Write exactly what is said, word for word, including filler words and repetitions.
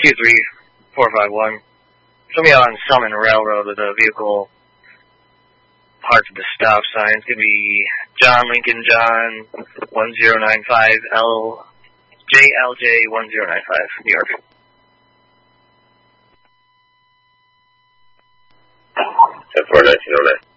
two three four five one. Somebody on Summon Railroad with a vehicle parked at the stop sign. It's going to be John Lincoln John one zero nine five L J L J one zero nine five, New York. ten four nineteen oh nine.